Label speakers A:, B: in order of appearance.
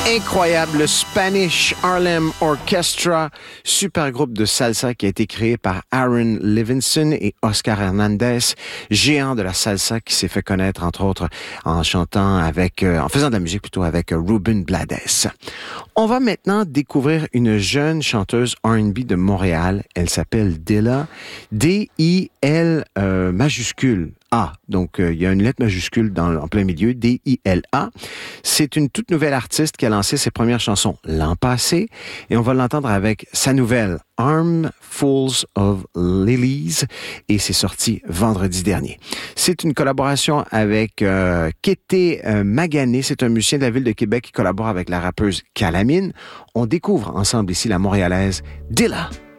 A: Incroyable, le Spanish Harlem Orchestra, super groupe de salsa qui a été créé par Aaron Levinson et Oscar Hernandez, géant de la salsa qui s'est fait connaître entre autres en chantant en faisant de la musique plutôt avec Ruben Blades. On va maintenant découvrir une jeune chanteuse R&B de Montréal. Elle s'appelle Dilla, D-I-L majuscule. Donc, il y a une lettre majuscule en plein milieu, D-I-L-A. C'est une toute nouvelle artiste qui a lancé ses premières chansons l'an passé et on va l'entendre avec sa nouvelle Armfuls of Lilies et c'est sorti vendredi dernier. C'est une collaboration avec Kété Magané, c'est un musicien de la ville de Québec qui collabore avec la rappeuse Calamine. On découvre ensemble ici la Montréalaise Dilla.